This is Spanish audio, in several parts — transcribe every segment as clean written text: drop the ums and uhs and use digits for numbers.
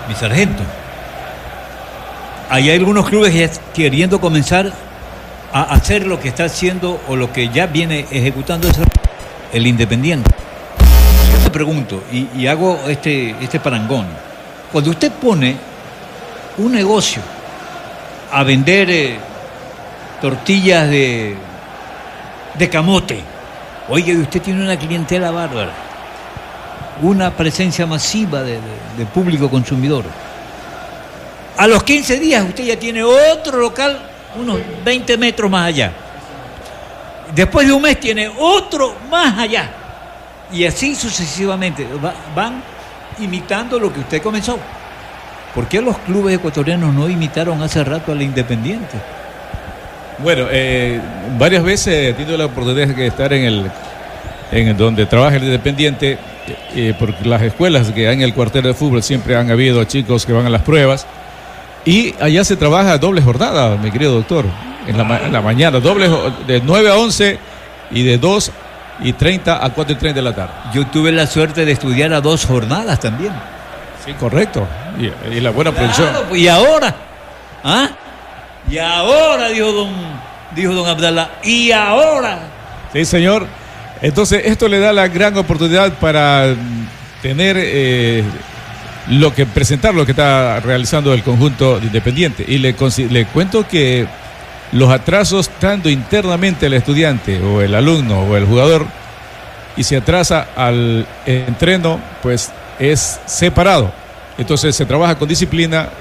mi sargento. Hay algunos clubes ya queriendo comenzar a hacer lo que está haciendo o lo que ya viene ejecutando el Independiente. Yo te pregunto y hago este parangón. Cuando usted pone un negocio a vender tortillas de camote, oye, usted tiene una clientela bárbara, una presencia masiva de público consumidor. A los 15 días usted ya tiene otro local unos 20 metros más allá. Después de un mes tiene otro más allá. Y así sucesivamente. Van imitando lo que usted comenzó. ¿Por qué los clubes ecuatorianos no imitaron hace rato al Independiente? Bueno, varias veces he tenido la oportunidad de estar en donde trabaja el Independiente, porque las escuelas que hay en el cuartel de fútbol siempre han habido chicos que van a las pruebas. Y allá se trabaja doble jornada, mi querido doctor, en la mañana, de 9 a 11 y de 2:30 a 4:30 de la tarde. Yo tuve la suerte de estudiar a 2 jornadas también. Sí, correcto. Y la buena producción. Claro, y ahora, y ahora, dijo don Abdalá, y ahora. Sí, señor. Entonces, esto le da la gran oportunidad para tener... presentar lo que está realizando el conjunto de Independiente. Y le cuento que los atrasos, tanto internamente el estudiante o el alumno o el jugador, y se atrasa al entreno, pues es separado. Entonces se trabaja con disciplina.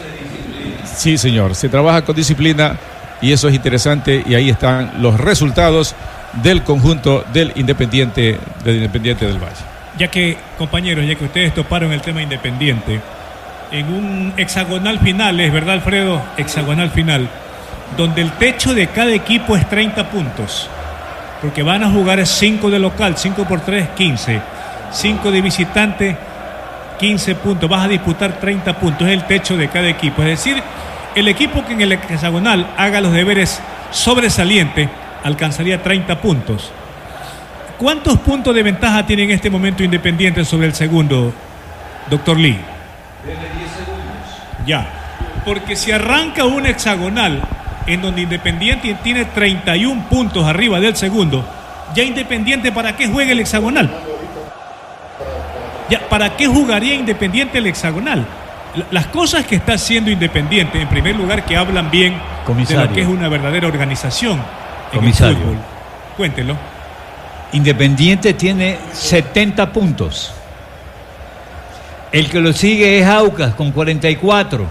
Sí, señor, se trabaja con disciplina y eso es interesante, y ahí están los resultados del conjunto del Independiente del Valle. Ya que, compañeros, ya que ustedes toparon el tema Independiente, en un hexagonal final, ¿es verdad, Alfredo? Hexagonal final, donde el techo de cada equipo es 30 puntos, porque van a jugar 5 de local, 5 por 3, 15, 5 de visitante, 15 puntos, vas a disputar 30 puntos, es el techo de cada equipo. Es decir, el equipo que en el hexagonal haga los deberes sobresalientes alcanzaría 30 puntos. ¿Cuántos puntos de ventaja tiene en este momento Independiente sobre el segundo, doctor Lee? Tiene 10 segundos. Ya, porque si arranca un hexagonal en donde Independiente tiene 31 puntos arriba del segundo, ya Independiente, ¿para qué juega el hexagonal? Ya, ¿para qué jugaría Independiente el hexagonal? Las cosas que está haciendo Independiente, en primer lugar, que hablan bien de lo que es una verdadera organización en el fútbol. Cuéntelo. Independiente tiene 70 puntos. El que lo sigue es Aucas con 44.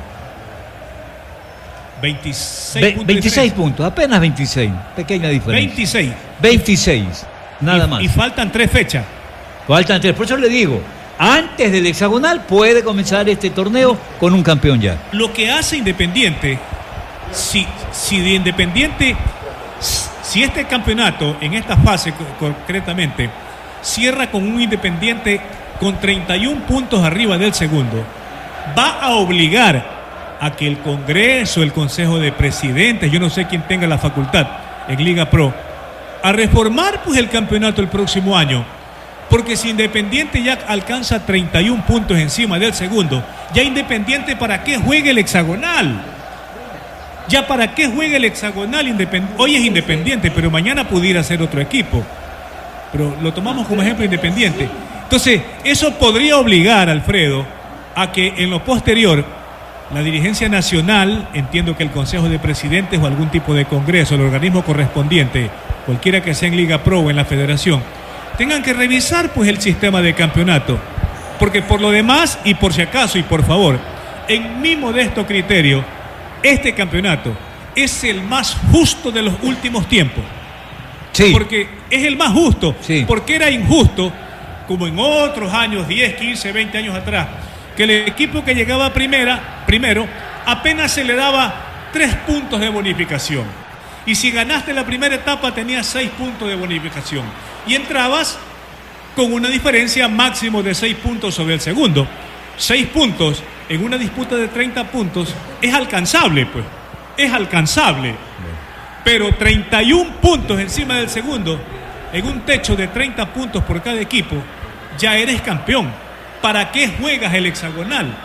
26 puntos, apenas 26. Pequeña diferencia. 26, nada más. Y faltan 3 fechas. Faltan 3, por eso le digo, antes del hexagonal puede comenzar este torneo con un campeón ya. Lo que hace Independiente, si de Independiente... Si este campeonato, en esta fase concretamente, cierra con un Independiente con 31 puntos arriba del segundo, va a obligar a que el Congreso, el Consejo de Presidentes, yo no sé quién tenga la facultad en Liga Pro, a reformar pues el campeonato el próximo año. Porque si Independiente ya alcanza 31 puntos encima del segundo, ya Independiente, ¿para qué juegue el hexagonal? Ya, ¿para qué juega el hexagonal? Hoy es Independiente, pero mañana pudiera ser otro equipo. Pero lo tomamos como ejemplo Independiente. Entonces, eso podría obligar, Alfredo, a que en lo posterior, la dirigencia nacional, entiendo que el Consejo de Presidentes o algún tipo de congreso, el organismo correspondiente, cualquiera que sea en Liga Pro o en la Federación, tengan que revisar pues el sistema de campeonato. Porque por lo demás, y por si acaso y por favor, en mi modesto criterio, este campeonato es el más justo de los últimos tiempos. Sí. Porque es el más justo. Sí. Porque era injusto, como en otros años, 10, 15, 20 años atrás, que el equipo que llegaba primero, apenas se le daba 3 puntos de bonificación. Y si ganaste la primera etapa, tenías 6 puntos de bonificación. Y entrabas con una diferencia máximo de 6 puntos sobre el segundo. 6 puntos en una disputa de 30 puntos es alcanzable, pues. Es alcanzable. Pero 31 puntos encima del segundo, en un techo de 30 puntos por cada equipo, ya eres campeón. ¿Para qué juegas el hexagonal?